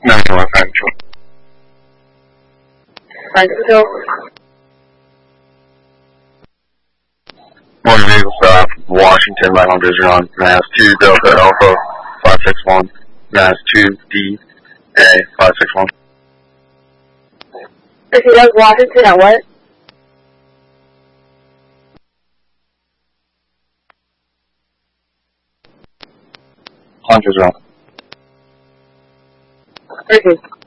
91 Central. Central. One vehicle stop, Washington, right on vision on Mass 2 Delta Alpha 561, Mass 2 D A 561. Okay, that was Washington at what? Hunters Run. Okay.